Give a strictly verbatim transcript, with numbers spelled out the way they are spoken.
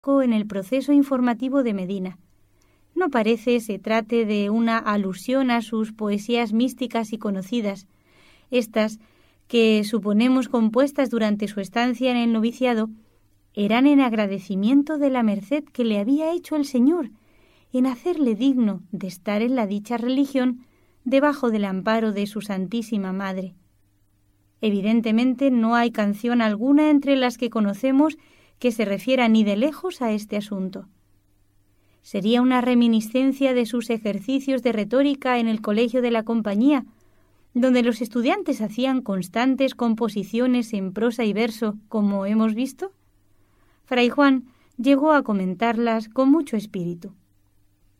en el proceso informativo de Medina. No parece se trate de una alusión a sus poesías místicas y conocidas, estas, que suponemos compuestas durante su estancia en el noviciado, eran en agradecimiento de la merced que le había hecho el Señor, en hacerle digno de estar en la dicha religión debajo del amparo de su Santísima Madre. Evidentemente no hay canción alguna entre las que conocemos que se refiera ni de lejos a este asunto. Sería una reminiscencia de sus ejercicios de retórica en el colegio de la Compañía, donde los estudiantes hacían constantes composiciones en prosa y verso, como hemos visto. Fray Juan llegó a comentarlas con mucho espíritu.